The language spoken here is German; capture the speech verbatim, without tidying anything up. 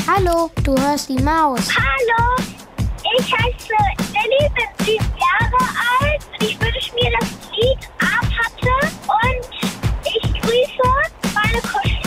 Hallo, du hörst die Maus. Hallo, ich heiße Elisabeth.